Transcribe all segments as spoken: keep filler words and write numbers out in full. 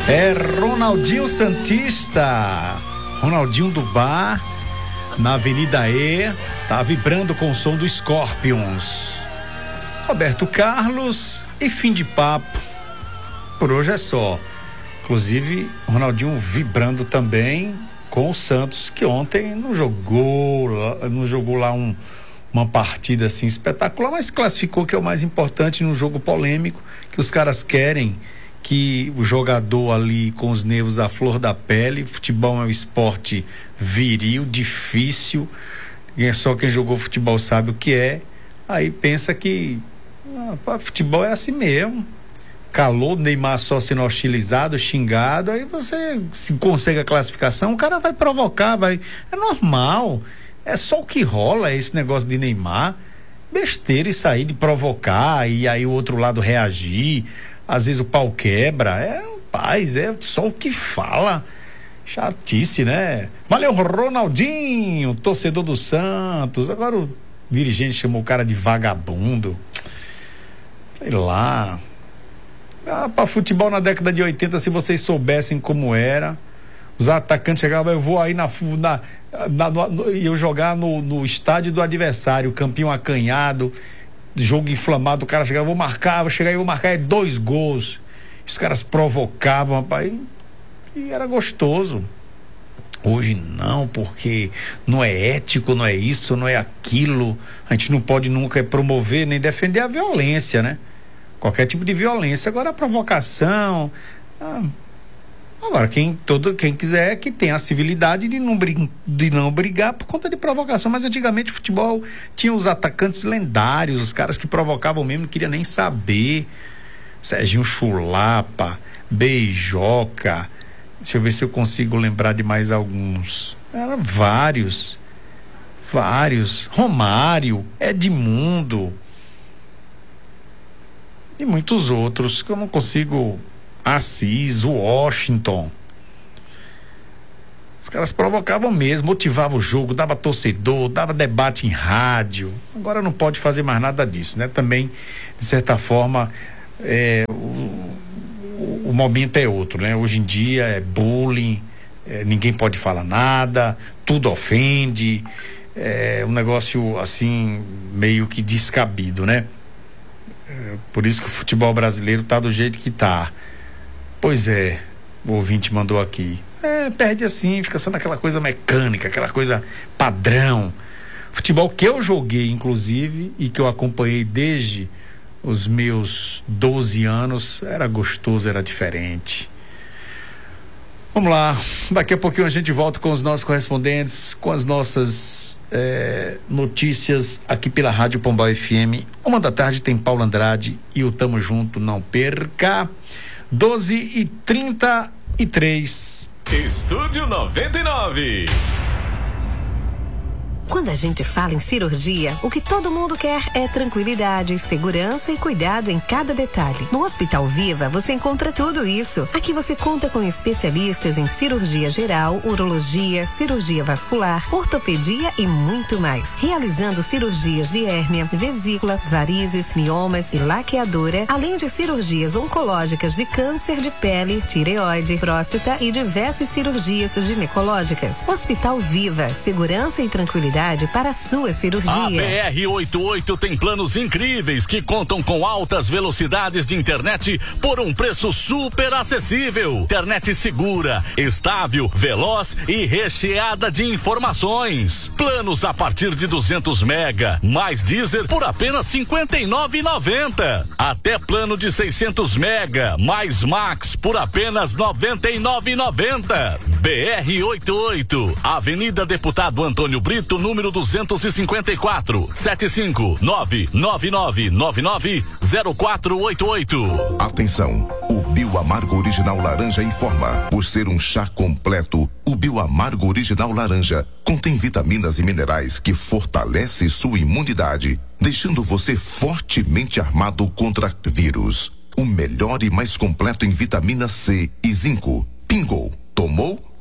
É Ronaldinho Santista, Ronaldinho do Bar, na Avenida E, tá vibrando com o som do Scorpions. Roberto Carlos e fim de papo. Por hoje é só. Inclusive, Ronaldinho vibrando também com o Santos, que ontem não jogou, não jogou lá um, uma partida assim espetacular, mas classificou, que é o mais importante, num jogo polêmico, que os caras querem que o jogador ali com os nervos à flor da pele. Futebol é um esporte viril, difícil, só quem jogou futebol sabe o que é. Aí pensa que ah, futebol é assim mesmo, calor, Neymar só sendo hostilizado, xingado, aí você, se consegue a classificação, o cara vai provocar, vai, é normal, é só o que rola esse negócio de Neymar, besteira isso aí de provocar e aí o outro lado reagir. Às vezes o pau quebra, é paz, é só o que fala. Chatice, né? Valeu, Ronaldinho, torcedor do Santos. Agora o dirigente chamou o cara de vagabundo. Sei lá. Ah, pra futebol na década de oitenta, se vocês soubessem como era, os atacantes chegavam, eu vou aí na. na, na no, eu jogar no, no estádio do adversário, campinho acanhado, jogo inflamado, o cara chegava, vou marcar, vou chegar aí, vou marcar é dois gols. Os caras provocavam, rapaz, e era gostoso. Hoje não, porque não é ético, não é isso, não é aquilo. A gente não pode nunca promover nem defender a violência, né? Qualquer tipo de violência. Agora a provocação. Ah, agora, quem, todo, quem quiser que tenha a civilidade de não, de não brigar por conta de provocação. Mas antigamente o futebol tinha os atacantes lendários, os caras que provocavam mesmo, não queria nem saber. Serginho Chulapa, Beijoca, deixa eu ver se eu consigo lembrar de mais alguns. Eram vários, vários. Romário, Edmundo e muitos outros que eu não consigo. Assis, Washington. Os caras provocavam mesmo, motivavam o jogo, dava torcedor, dava debate em rádio. Agora não pode fazer mais nada disso, né? Também, de certa forma, é, o, o, o momento é outro, né? Hoje em dia é bullying, é, ninguém pode falar nada, tudo ofende, é um negócio assim, meio que descabido, né? É, por isso que o futebol brasileiro tá do jeito que tá. Pois é, o ouvinte mandou aqui. É, perde assim, fica só naquela coisa mecânica, aquela coisa padrão. Futebol que eu joguei, inclusive, e que eu acompanhei desde os meus doze anos, era gostoso, era diferente. Vamos lá, daqui a pouquinho a gente volta com os nossos correspondentes, com as nossas é, notícias aqui pela Rádio Pombal F M. Uma da tarde tem Paulo Andrade e o Tamo Junto, não perca. doze e trinta e três. Estúdio noventa e nove. Quando a gente fala em cirurgia, o que todo mundo quer é tranquilidade, segurança e cuidado em cada detalhe. No Hospital Viva, você encontra tudo isso. Aqui você conta com especialistas em cirurgia geral, urologia, cirurgia vascular, ortopedia e muito mais. Realizando cirurgias de hérnia, vesícula, varizes, miomas e laqueadura, além de cirurgias oncológicas de câncer de pele, tireoide, próstata e diversas cirurgias ginecológicas. Hospital Viva, segurança e tranquilidade para a sua cirurgia. A B R oitenta e oito tem planos incríveis que contam com altas velocidades de internet por um preço super acessível. Internet segura, estável, veloz e recheada de informações. Planos a partir de duzentos mega, mais Deezer por apenas cinquenta e nove reais e noventa centavos. Até plano de seiscentos mega, mais Max por apenas noventa e nove reais e noventa centavos. B R oitenta e oito, Avenida Deputado Antônio Brito, número duzentos e cinquenta e quatro, sete cinco nove nove nove nove nove zero quatro oito oito. Atenção, o Bioamargo Original Laranja informa, por ser um chá completo, o Bioamargo Original Laranja contém vitaminas e minerais que fortalece sua imunidade, deixando você fortemente armado contra vírus. O melhor e mais completo em vitamina C e zinco. Pingou, tomou,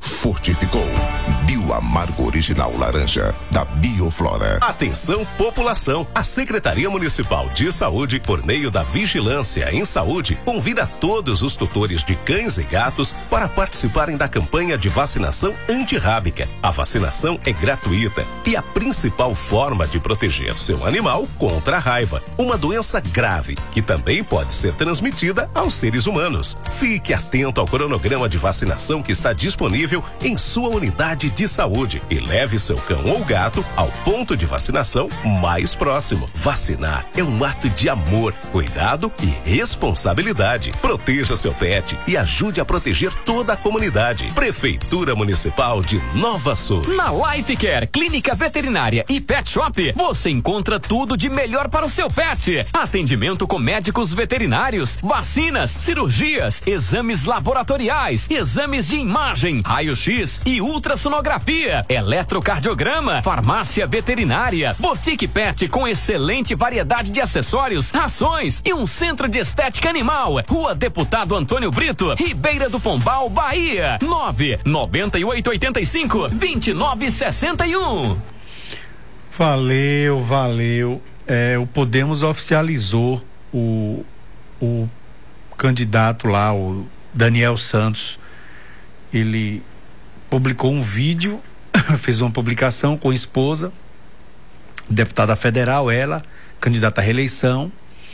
fortificou. Bioamargo Original Laranja, da Bioflora. Atenção, população! A Secretaria Municipal de Saúde, por meio da Vigilância em Saúde, convida todos os tutores de cães e gatos para participarem da campanha de vacinação antirrábica. A vacinação é gratuita e a principal forma de proteger seu animal contra a raiva, uma doença grave que também pode ser transmitida aos seres humanos. Fique atento ao cronograma de vacinação que está disponível em sua unidade de saúde e leve seu cão ou gato ao ponto de vacinação mais próximo. Vacinar é um ato de amor, cuidado e responsabilidade. Proteja seu pet e ajude a proteger toda a comunidade. Prefeitura Municipal de Nova Sul. Na Life Care, clínica veterinária e pet shop, você encontra tudo de melhor para o seu pet. Atendimento com médicos veterinários, vacinas, cirurgias, exames laboratoriais, exames de imagem, raio-x e ultrassonografia, eletrocardiograma, farmácia veterinária, boutique pet com excelente variedade de acessórios, rações e um centro de estética animal. Rua Deputado Antônio Brito, Ribeira do Pombal, Bahia. nove nove oito oito cinco, dois nove seis um. Valeu, valeu. É, o Podemos oficializou o, o candidato lá, o Daniel Santos. Ele publicou um vídeo, fez uma publicação com a esposa, deputada federal, ela, candidata à reeleição.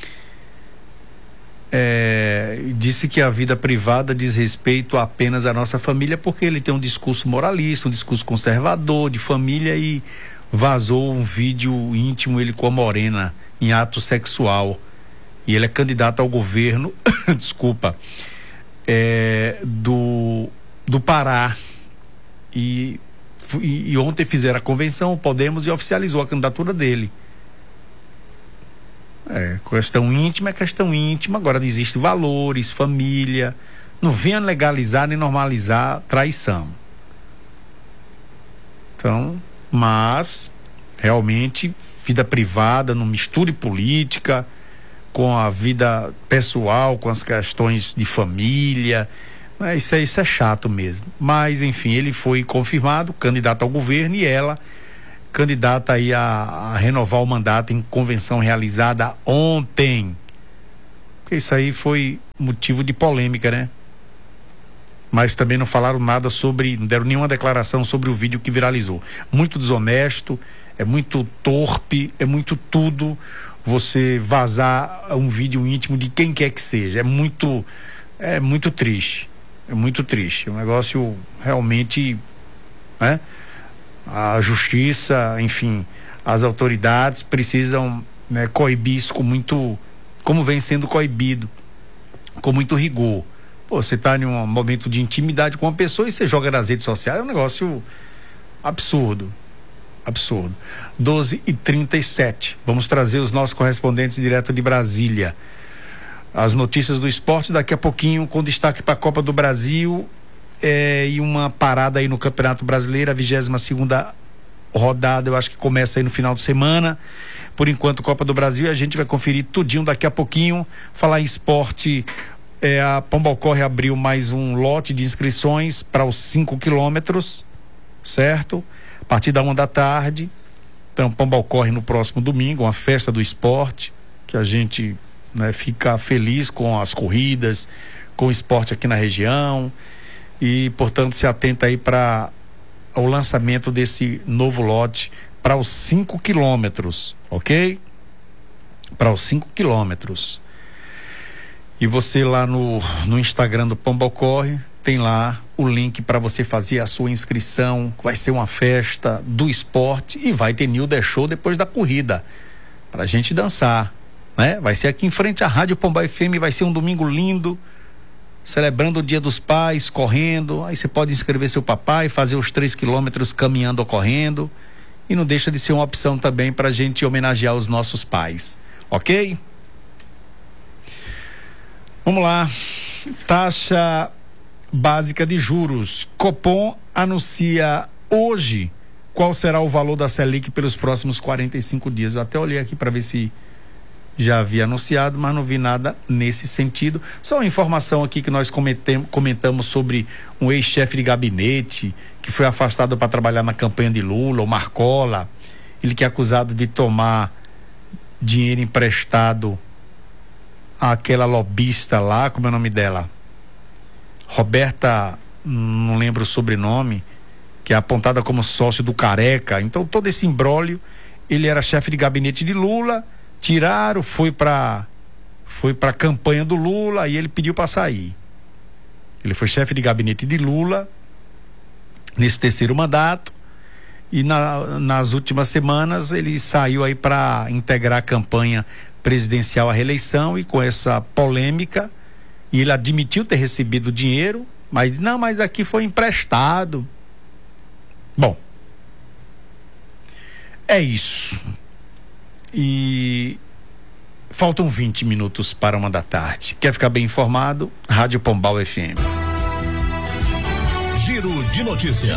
É, disse que a vida privada diz respeito apenas à nossa família, porque ele tem um discurso moralista, um discurso conservador de família, e vazou um vídeo íntimo, ele com a Morena, em ato sexual. E ele é candidato ao governo, desculpa, é, do, do Pará. E, e, e ontem fizeram a convenção, o Podemos, e oficializou a candidatura dele. É, questão íntima é questão íntima. Agora existem valores, família. Não venha legalizar nem normalizar traição. Então, mas realmente vida privada, não misture política com a vida pessoal, com as questões de família. É, isso, é, isso é chato mesmo. Mas enfim, ele foi confirmado candidato ao governo, e ela candidata aí a, a renovar o mandato em convenção realizada ontem. Porque isso aí foi motivo de polêmica, né? Mas também não falaram nada sobre, não deram nenhuma declaração sobre o vídeo que viralizou. Muito desonesto, é muito torpe, é muito tudo você vazar um vídeo íntimo de quem quer que seja. É muito, é muito triste. É muito triste. É um negócio realmente, né? A justiça, enfim, as autoridades precisam, né, coibir isso com muito, como vem sendo coibido, com muito rigor. Pô, você está em um momento de intimidade com uma pessoa e você joga nas redes sociais, é um negócio absurdo, absurdo. doze e trinta e sete, vamos trazer os nossos correspondentes direto de Brasília. As notícias do esporte daqui a pouquinho, com destaque para a Copa do Brasil. É, e uma parada aí no Campeonato Brasileiro, a vigésima segunda rodada, eu acho que começa aí no final de semana. Por enquanto, Copa do Brasil, a gente vai conferir tudinho daqui a pouquinho. Falar em esporte, é, a Pombalcorre abriu mais um lote de inscrições para os cinco quilômetros, certo? A partir da uma da tarde. Então, Pombalcorre no próximo domingo, uma festa do esporte, que a gente, né, fica feliz com as corridas, com o esporte aqui na região. E, portanto, se atenta aí para o lançamento desse novo lote para os cinco quilômetros, ok? Para os cinco quilômetros. E você lá no, no Instagram do Pombalcorre tem lá o link para você fazer a sua inscrição. Vai ser uma festa do esporte e vai ter New The Show depois da corrida, para a gente dançar, né? Vai ser aqui em frente à Rádio Pombal F M, vai ser um domingo lindo, celebrando o Dia dos Pais, correndo. Aí você pode inscrever seu papai, fazer os três quilômetros caminhando ou correndo, e não deixa de ser uma opção também para a gente homenagear os nossos pais, ok? Vamos lá. Taxa básica de juros. Copom anuncia hoje qual será o valor da Selic pelos próximos quarenta e cinco dias. Eu até olhei aqui para ver se já havia anunciado, mas não vi nada nesse sentido. Só uma informação aqui que nós comentamos, comentamos sobre um ex-chefe de gabinete que foi afastado para trabalhar na campanha de Lula, o Marcola. Ele que é acusado de tomar dinheiro emprestado àquela lobista lá, como é o nome dela? Roberta, não lembro o sobrenome, que é apontada como sócio do Careca. Então todo esse imbróglio, ele era chefe de gabinete de Lula, tiraram, foi para foi para a campanha do Lula e ele pediu para sair. Ele foi chefe de gabinete de Lula nesse terceiro mandato e na, nas últimas semanas ele saiu aí para integrar a campanha presidencial à reeleição, e com essa polêmica, e ele admitiu ter recebido dinheiro, mas não, mas aqui foi emprestado. Bom, é isso. E faltam vinte minutos para uma da tarde. Quer ficar bem informado? Rádio Pombal F M. Giro de notícias.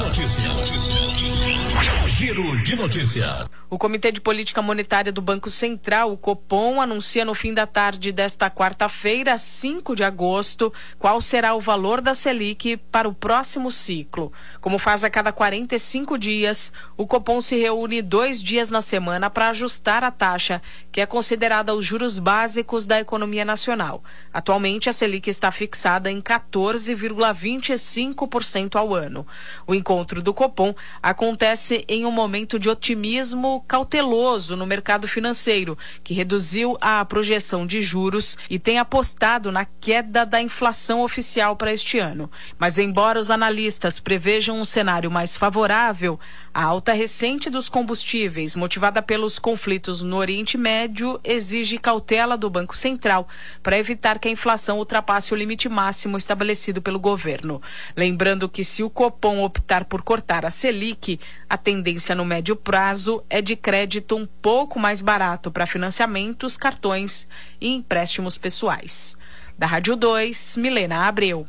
Giro de notícias. O Comitê de Política Monetária do Banco Central, o Copom, anuncia no fim da tarde desta quarta-feira, cinco de agosto, qual será o valor da Selic para o próximo ciclo. Como faz a cada quarenta e cinco dias, o Copom se reúne dois dias na semana para ajustar a taxa, que é considerada os juros básicos da economia nacional. Atualmente, a Selic está fixada em quatorze vírgula vinte e cinco por cento ao ano. O encontro do Copom acontece em um momento de otimismo cauteloso no mercado financeiro, que reduziu a projeção de juros e tem apostado na queda da inflação oficial para este ano. Mas embora os analistas prevejam um cenário mais favorável, a alta recente dos combustíveis, motivada pelos conflitos no Oriente Médio, exige cautela do Banco Central para evitar que a inflação ultrapasse o limite máximo estabelecido pelo governo. Lembrando que se o Copom optar por cortar a Selic, a tendência no médio prazo é de crédito um pouco mais barato para financiamentos, cartões e empréstimos pessoais. Da Rádio dois, Milena Abreu.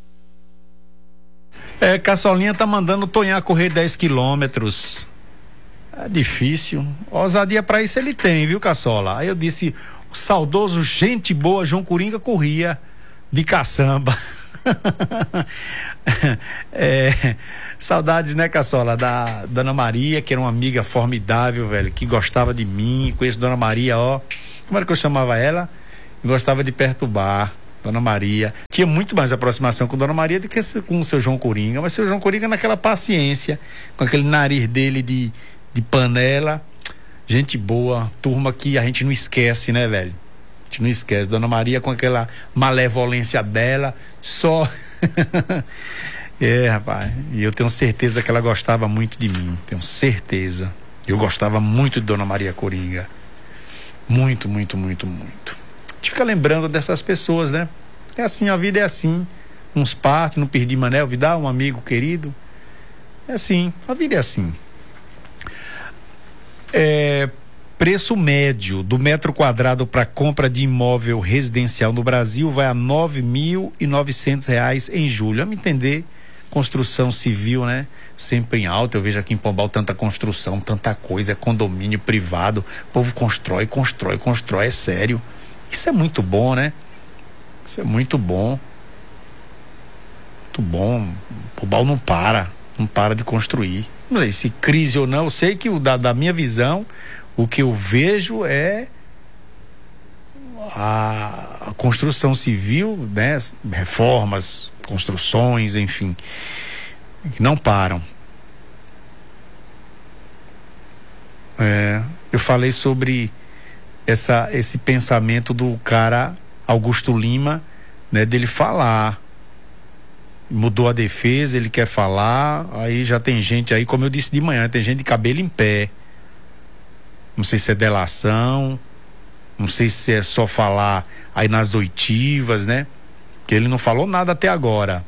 É, Caçolinha tá mandando o Tonhar correr dez quilômetros. É difícil. Ousadia pra isso ele tem, viu, Caçola? Aí eu disse, o saudoso gente boa João Coringa corria de caçamba. É, saudades, né, Caçola, da Dona Maria, que era uma amiga formidável, velho, que gostava de mim. Conheço Dona Maria, ó. Como era que eu chamava ela? Gostava de perturbar. Dona Maria, tinha muito mais aproximação com Dona Maria do que com o seu João Coringa, mas o seu João Coringa naquela paciência, com aquele nariz dele de, de panela, gente boa, turma que a gente não esquece, né, velho? A gente não esquece. Dona Maria com aquela malevolência dela, só... É, rapaz, e eu tenho certeza que ela gostava muito de mim, tenho certeza. Eu gostava muito de Dona Maria Coringa, muito, muito, muito, muito. A gente fica lembrando dessas pessoas, né? É assim, a vida é assim. Uns partem, não perdi Manel Vidal, um amigo querido. É assim, a vida é assim. É, preço médio do metro quadrado para compra de imóvel residencial no Brasil vai a nove mil e novecentos reais em julho. Vamos entender, construção civil, né? Sempre em alta. Eu vejo aqui em Pombal tanta construção, tanta coisa, é condomínio privado. O povo constrói, constrói, constrói, é sério. Isso é muito bom, né? Isso é muito bom. Muito bom. Pombal não para, não para de construir. Não sei se crise ou não, eu sei que o da, da minha visão, o que eu vejo é a, a construção civil, né? Reformas, construções, enfim, que não param. É, eu falei sobre essa, esse pensamento do cara Augusto Lima, né, dele falar, mudou a defesa, ele quer falar, aí já tem gente aí, como eu disse de manhã, tem gente de cabelo em pé, não sei se é delação, não sei se é só falar aí nas oitivas, né, que ele não falou nada até agora.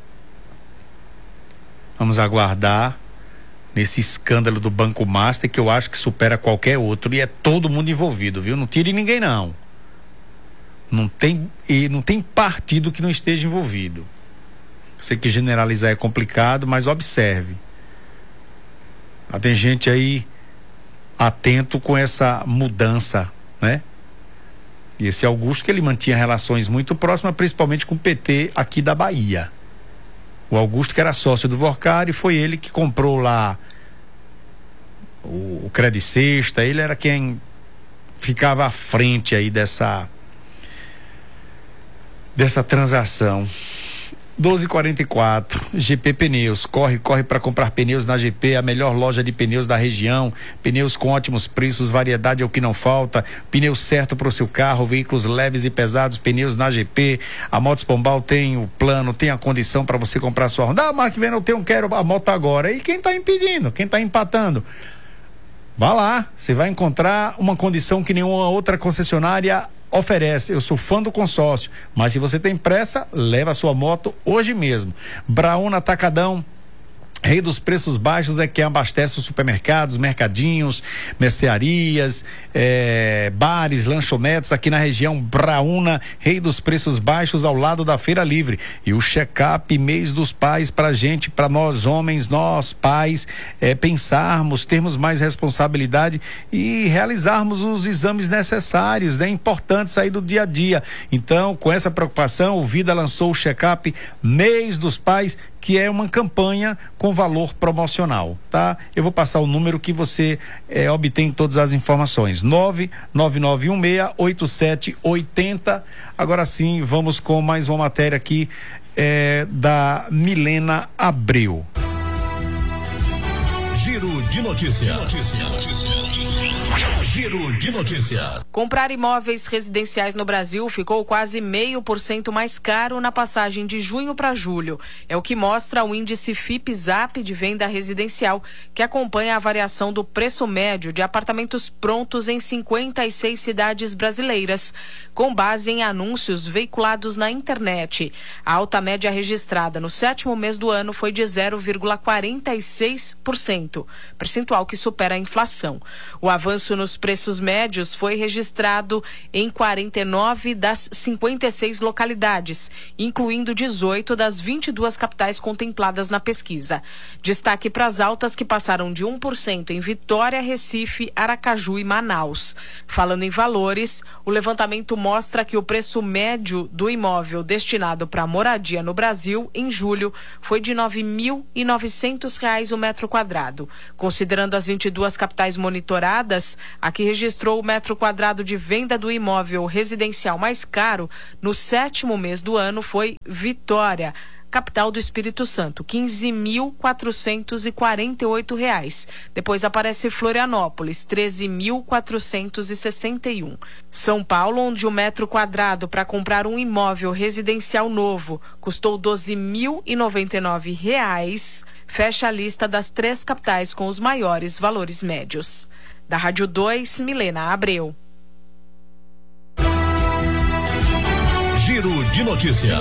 Vamos aguardar nesse escândalo do Banco Master, que eu acho que supera qualquer outro, e é todo mundo envolvido, viu? Não tire ninguém, não. Não tem, e não tem partido que não esteja envolvido. Sei que generalizar é complicado, mas observe. Ah, tem gente aí atento com essa mudança, né? E esse Augusto que ele mantinha relações muito próximas, principalmente com o P T aqui da Bahia. O Augusto que era sócio do Vorcari, foi ele que comprou lá o, o Credit Sexta, ele era quem ficava à frente aí dessa dessa transação. doze e quarenta e quatro, G P Pneus, corre, corre para comprar pneus na G P, a melhor loja de pneus da região, pneus com ótimos preços, variedade é o que não falta, pneu certo para o seu carro, veículos leves e pesados, pneus na G P, a Motos Pombal tem o plano, tem a condição para você comprar sua Honda. Ah, Mark Vena, eu tenho, quero a moto agora. E quem está impedindo? Quem está empatando? Vá lá, você vai encontrar uma condição que nenhuma outra concessionária oferece. Eu sou fã do consórcio, mas se você tem pressa, leva a sua moto hoje mesmo. Brauna Atacadão, rei dos preços baixos, é quem abastece os supermercados, mercadinhos, mercearias, é, bares, lanchonetes aqui na região. Brauna, rei dos preços baixos, ao lado da Feira Livre. E o check-up mês dos pais pra gente, pra nós homens, nós pais, é, pensarmos, termos mais responsabilidade e realizarmos os exames necessários, né? É importante sair do dia a dia. Então, com essa preocupação, o Vida lançou o check-up mês dos pais, que é uma campanha com valor promocional, tá? Eu vou passar o número que você é, obtém todas as informações. nove nove nove um seis oito sete oito zero. Agora sim, vamos com mais uma matéria aqui é, da Milena Abreu. Giro de notícias. Giro de notícias. Comprar imóveis residenciais no Brasil ficou quase meio por cento mais caro na passagem de junho para julho. É o que mostra o índice Fipzap de venda residencial, que acompanha a variação do preço médio de apartamentos prontos em cinquenta e seis cidades brasileiras, com base em anúncios veiculados na internet. A alta média registrada no sétimo mês do ano foi de zero vírgula quarenta e seis por cento, percentual que supera a inflação. O avanço nos preços médios foi registrado em quarenta e nove das cinquenta e seis localidades, incluindo dezoito das vinte e duas capitais contempladas na pesquisa. Destaque para as altas que passaram de um por cento em Vitória, Recife, Aracaju e Manaus. Falando em valores, o levantamento mostra que o preço médio do imóvel destinado para moradia no Brasil em julho foi de nove mil e novecentos reais o metro quadrado. Considerando as vinte e duas capitais monitoradas, a que registrou o metro quadrado de venda do imóvel residencial mais caro no sétimo mês do ano foi Vitória, capital do Espírito Santo, quinze mil quatrocentos e quarenta e oito reais. Depois aparece Florianópolis, treze mil quatrocentos e sessenta e um. São Paulo, onde o metro quadrado para comprar um imóvel residencial novo custou doze mil e noventa e nove reais, fecha a lista das três capitais com os maiores valores médios. Da Rádio dois, Milena Abreu. Giro de notícias.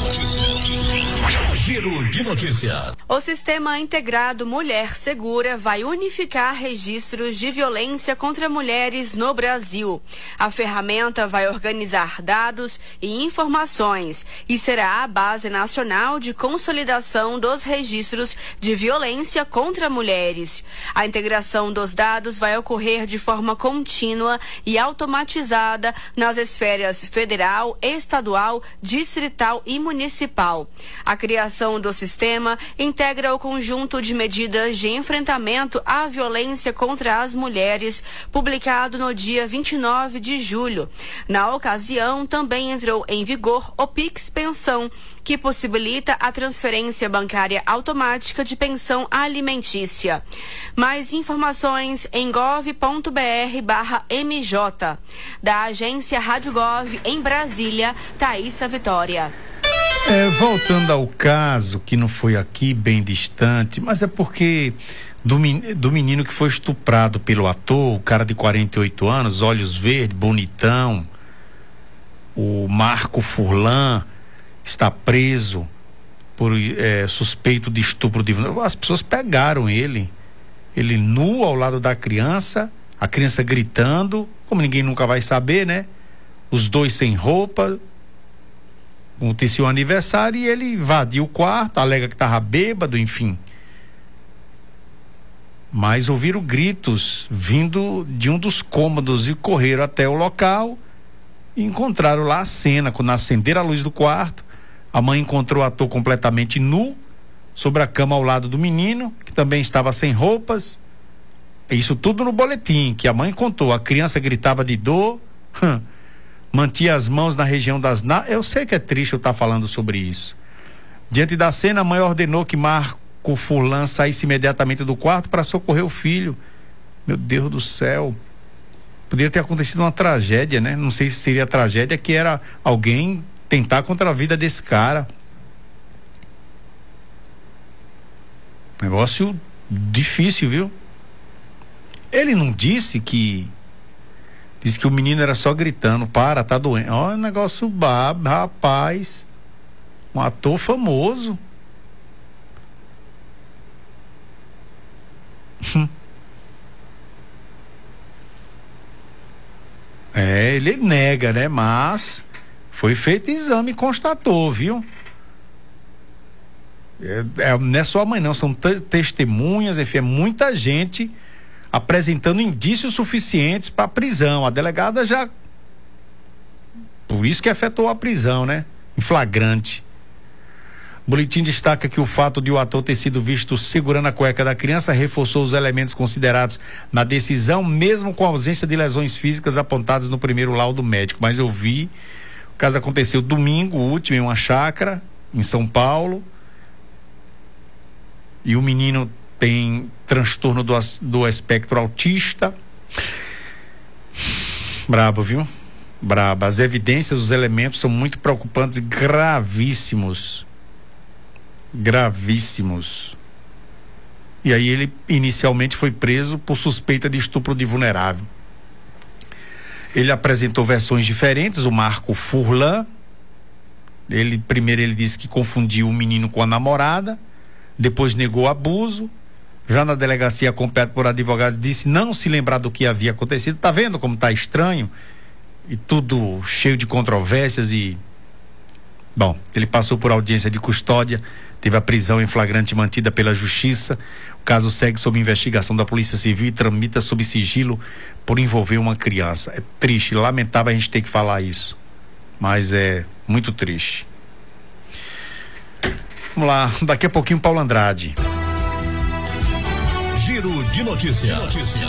Giro de notícias. O Sistema Integrado Mulher Segura vai unificar registros de violência contra mulheres no Brasil. A ferramenta vai organizar dados e informações e será a base nacional de consolidação dos registros de violência contra mulheres. A integração dos dados vai ocorrer de forma contínua e automatizada nas esferas federal, estadual, distrital e municipal. A criação do sistema integra o conjunto de medidas de enfrentamento à violência contra as mulheres, publicado no dia vinte e nove de julho. Na ocasião, também entrou em vigor o Pix Pensão, que possibilita a transferência bancária automática de pensão alimentícia. Mais informações em gov ponto br barra M J. Da agência Rádio Gov em Brasília, Thaísa Vitória. É, voltando ao caso, que não foi aqui, bem distante, mas é porque do, do menino que foi estuprado pelo ator, o cara de quarenta e oito anos, olhos verdes, bonitão, o Marco Furlan, está preso por é, suspeito de estupro de... As pessoas pegaram ele, ele nu ao lado da criança, a criança gritando, como ninguém nunca vai saber, né? Os dois sem roupa, aconteceu o aniversário e ele invadiu o quarto, alega que estava bêbado, enfim. Mas ouviram gritos vindo de um dos cômodos e correram até o local E encontraram lá a cena, quando acenderam a luz do quarto, a mãe encontrou o ator completamente nu, sobre a cama ao lado do menino, que também estava sem roupas. Isso tudo no boletim que a mãe contou. A criança gritava de dor, mantinha as mãos na região das nádegas. Eu sei que é triste eu estar falando sobre isso. Diante da cena, a mãe ordenou que Marco Furlan saísse imediatamente do quarto para socorrer o filho. Meu Deus do céu. Poderia ter acontecido uma tragédia, né? Não sei se seria a tragédia que era alguém tentar contra a vida desse cara. Negócio difícil, viu? Ele não disse que disse que o menino era só gritando, para, tá doendo. Ó, negócio babo, rapaz. Um ator famoso. É, ele nega, né? Mas foi feito exame e constatou, viu? É, é, não é só a mãe não, são te- testemunhas, enfim, é muita gente apresentando indícios suficientes para a prisão. A delegada já, por isso que efetuou a prisão, né? Em flagrante. O boletim destaca que o fato de o ator ter sido visto segurando a cueca da criança reforçou os elementos considerados na decisão, mesmo com a ausência de lesões físicas apontadas no primeiro laudo médico. Mas eu vi, o caso aconteceu domingo último em uma chácara em São Paulo, e o menino tem transtorno do, do espectro autista. Brabo, viu? Brabo. As evidências, os elementos são muito preocupantes e gravíssimos. Gravíssimos. E aí ele inicialmente foi preso por suspeita de estupro de vulnerável. Ele apresentou versões diferentes, o Marco Furlan. Ele, primeiro ele disse que confundiu o menino com a namorada, depois negou o abuso. Já na delegacia, acompanhado por advogados, disse não se lembrar do que havia acontecido. Tá vendo como tá estranho? E tudo cheio de controvérsias. E bom, ele passou por audiência de custódia, teve a prisão em flagrante mantida pela justiça. O caso segue sob investigação da Polícia Civil e tramita sob sigilo por envolver uma criança. É triste, lamentável a gente ter que falar isso, mas é muito triste. Vamos lá, daqui a pouquinho Paulo Andrade. Giro de notícias.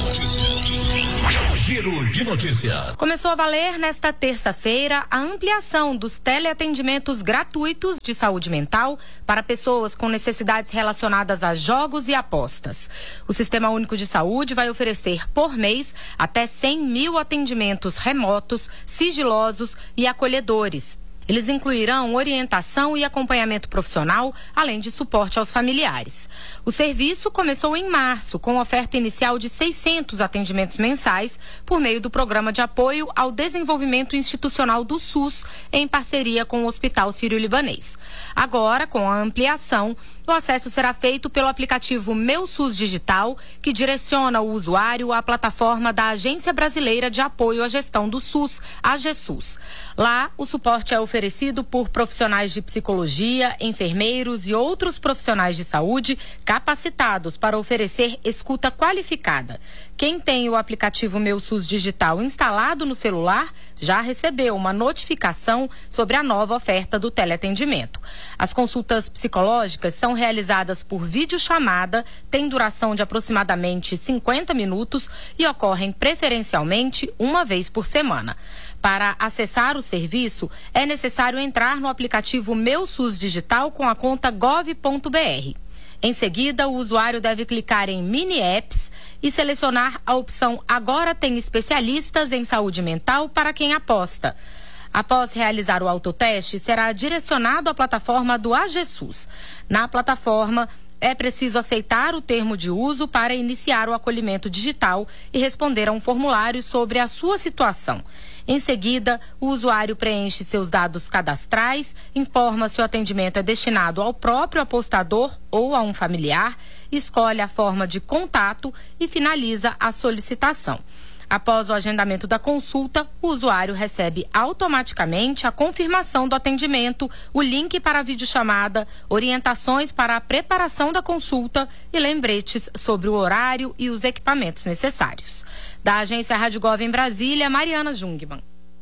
Giro de notícias. Começou a valer nesta terça-feira a ampliação dos teleatendimentos gratuitos de saúde mental para pessoas com necessidades relacionadas a jogos e apostas. O Sistema Único de Saúde vai oferecer por mês até cem mil atendimentos remotos, sigilosos e acolhedores. Eles incluirão orientação e acompanhamento profissional, além de suporte aos familiares. O serviço começou em março, com oferta inicial de seiscentos atendimentos mensais, por meio do Programa de Apoio ao Desenvolvimento Institucional do SUS, em parceria com o Hospital Sírio-Libanês. Agora, com a ampliação, o acesso será feito pelo aplicativo Meu SUS Digital, que direciona o usuário à plataforma da Agência Brasileira de Apoio à Gestão do SUS, a AGESUS. Lá, o suporte é oferecido por profissionais de psicologia, enfermeiros e outros profissionais de saúde capacitados para oferecer escuta qualificada. Quem tem o aplicativo Meu SUS Digital instalado no celular já recebeu uma notificação sobre a nova oferta do teleatendimento. As consultas psicológicas são realizadas por videochamada, têm duração de aproximadamente cinquenta minutos e ocorrem preferencialmente uma vez por semana. Para acessar o serviço, é necessário entrar no aplicativo Meu SUS Digital com a conta gov ponto br. Em seguida, o usuário deve clicar em Mini Apps e selecionar a opção Agora tem especialistas em saúde mental para quem aposta. Após realizar o autoteste, será direcionado à plataforma do AGESUS. Na plataforma, é preciso aceitar o termo de uso para iniciar o acolhimento digital e responder a um formulário sobre a sua situação. Em seguida, o usuário preenche seus dados cadastrais, informa se o atendimento é destinado ao próprio apostador ou a um familiar, escolhe a forma de contato e finaliza a solicitação. Após o agendamento da consulta, o usuário recebe automaticamente a confirmação do atendimento, o link para a videochamada, orientações para a preparação da consulta e lembretes sobre o horário e os equipamentos necessários. Da agência Rádio Gov em Brasília, Mariana Jungmann.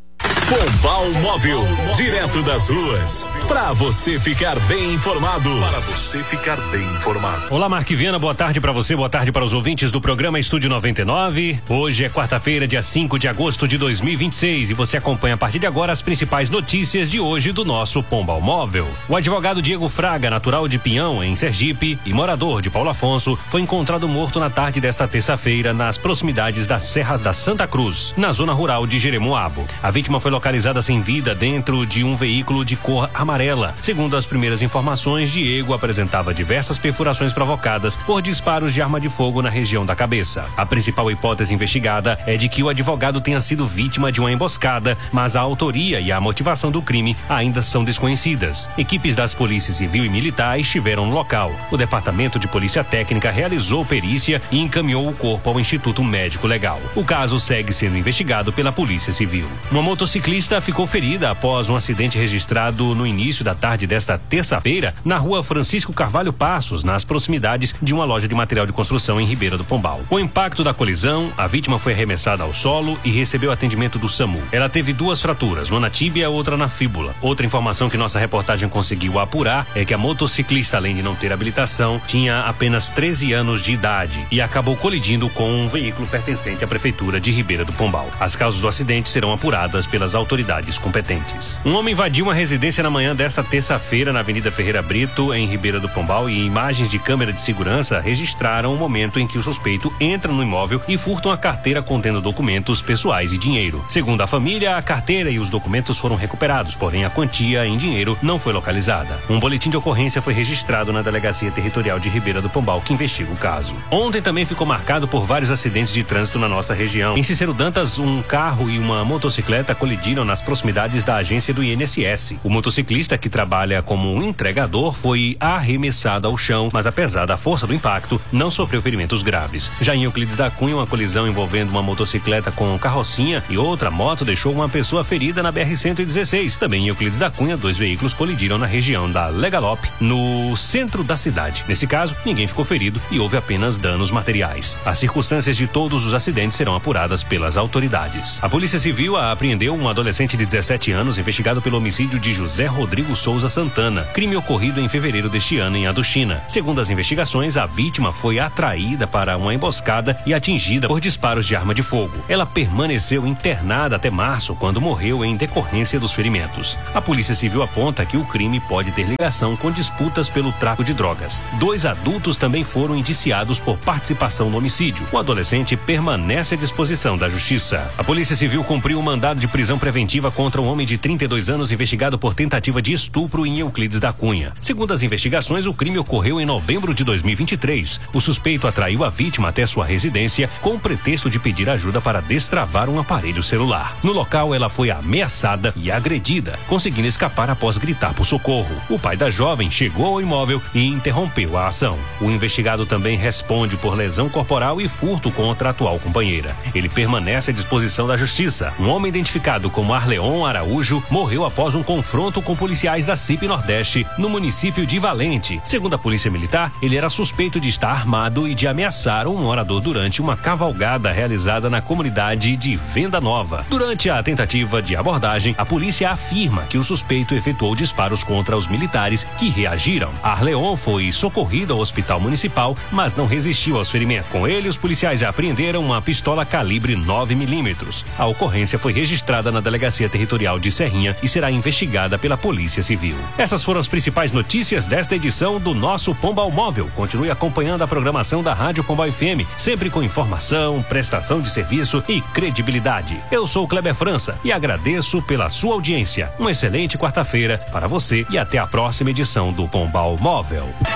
Pombal Móvel, direto das ruas, para você ficar bem informado. Para você ficar bem informado. Olá, Mark Viana, boa tarde para você, boa tarde para os ouvintes do programa Estúdio noventa e nove. Hoje é quarta-feira, dia cinco de agosto de dois mil e vinte e seis, e você acompanha a partir de agora as principais notícias de hoje do nosso Pombal Móvel. O advogado Diego Fraga, natural de Pinhão, em Sergipe, e morador de Paulo Afonso, foi encontrado morto na tarde desta terça-feira nas proximidades da Serra da Santa Cruz, na zona rural de Jeremoabo. A vítima foi localizada sem vida dentro de um veículo de cor amarela. Segundo as primeiras informações, Diego apresentava diversas perfurações provocadas por disparos de arma de fogo na região da cabeça. A principal hipótese investigada é de que o advogado tenha sido vítima de uma emboscada, mas a autoria e a motivação do crime ainda são desconhecidas. Equipes das polícias civil e militar estiveram no local. O Departamento de Polícia Técnica realizou perícia e encaminhou o corpo ao Instituto Médico Legal. O caso segue sendo investigado pela Polícia Civil. Uma motociclista ficou ferida após um acidente registrado no início da tarde desta terça-feira na rua Francisco Carvalho Passos, nas proximidades de uma loja de material de construção em Ribeira do Pombal. Com o impacto da colisão, a vítima foi arremessada ao solo e recebeu atendimento do SAMU. Ela teve duas fraturas, uma na tíbia e outra na fíbula. Outra informação que nossa reportagem conseguiu apurar é que a motociclista, além de não ter habilitação, tinha apenas treze anos de idade e acabou colidindo com um veículo pertencente à Prefeitura de Ribeira do Pombal. As causas do acidente serão apuradas pelas autoridades competentes. Um homem invadiu uma residência na manhã desta terça-feira na Avenida Ferreira Brito, em Ribeira do Pombal, e imagens de câmera de segurança registraram o momento em que o suspeito entra no imóvel e furta uma carteira contendo documentos pessoais e dinheiro. Segundo a família, a carteira e os documentos foram recuperados, porém a quantia em dinheiro não foi localizada. Um boletim de ocorrência foi registrado na Delegacia Territorial de Ribeira do Pombal, que investiga o caso. Ontem também ficou marcado por vários acidentes de trânsito na nossa região. Em Cícero Dantas, um carro e uma motocicleta colidiram nas proximidades da agência do I N S S. O motociclista, que trabalha como um entregador, foi arremessado ao chão, mas apesar da força do impacto, não sofreu ferimentos graves. Já em Euclides da Cunha, uma colisão envolvendo uma motocicleta com carrocinha e outra moto deixou uma pessoa ferida na B R cento e dezesseis. Também em Euclides da Cunha, dois veículos colidiram na região da Legalop, no centro da cidade. Nesse caso, ninguém ficou ferido e houve apenas danos materiais. As circunstâncias de todos os acidentes serão apuradas pelas autoridades. A Polícia Civil apreendeu um adolescente de dezessete anos investigado pelo homicídio de José Rodrigo Souza Santana, crime ocorrido em fevereiro deste ano em Aduchina. Segundo as investigações, a vítima foi atraída para uma emboscada e atingida por disparos de arma de fogo. Ela permaneceu internada até março, quando morreu em decorrência dos ferimentos. A Polícia Civil aponta que o crime pode ter ligação com disputas pelo tráfico de drogas. Dois adultos também foram indiciados por participação no homicídio. O adolescente permanece à disposição da Justiça. A Polícia Civil cumpriu um mandado de prisão preventiva contra um homem de trinta e dois anos investigado por tentativa de estupro em Euclides da Cunha. Segundo as investigações, o crime ocorreu em novembro de dois mil e vinte e três. O suspeito atraiu a vítima até sua residência com o pretexto de pedir ajuda para destravar um aparelho celular. No local, ela foi ameaçada e agredida, conseguindo escapar após gritar por socorro. O pai da jovem chegou ao imóvel e interrompeu a ação. O investigado também responde por lesão corporal e furto contra a atual companheira. Ele permanece à disposição da Justiça. Um homem identificado como Arleon Araújo morreu após um confronto com policiais da C I P Nordeste no município de Valente. Segundo a Polícia Militar, ele era suspeito de estar armado e de ameaçar um morador durante uma cavalgada realizada na comunidade de Venda Nova. Durante a tentativa de abordagem, a polícia afirma que o suspeito efetuou disparos contra os militares, que reagiram. Arleon foi socorrido ao hospital municipal, mas não resistiu aos ferimentos. Com ele, os policiais apreenderam uma pistola calibre nove milímetros. A ocorrência foi registrada na Delegacia Territorial de Serrinha e será investigada pela Polícia Civil. Essas foram as principais notícias desta edição do nosso Pombal Móvel. Continue acompanhando a programação da Rádio Pombal F M, sempre com informação, prestação de serviço e credibilidade. Eu sou o Kleber França e agradeço pela sua audiência. Uma excelente quarta-feira para você e até a próxima edição do Pombal Móvel.